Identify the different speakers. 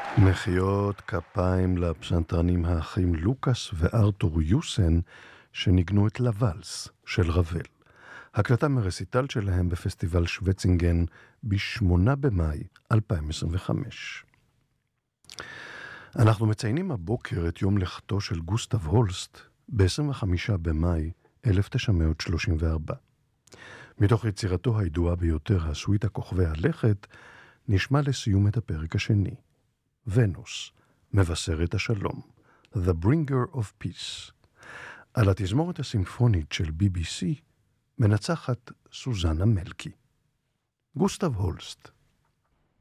Speaker 1: מחיאות כפיים לפסנתרנים האחים לוקאס וארתור יוסן שניגנו את לוואלס של רבל. הקלטה מרסיטל שלהם בפסטיבל שווצינגן ב-8 במאי 2025. אנחנו מציינים הבוקר את יום לכתו של גוסטב הולסט ב-25 במאי 1934. מתוך יצירתו הידועה ביותר, הסוויטה כוכבי הלכת, נשמע לסיום את הפרק השני. ונוס, מבשרת השלום, The Bringer of Peace. על התזמורת הסימפונית של BBC מנצחת סוזנה מלקי. גוסטב הולסט.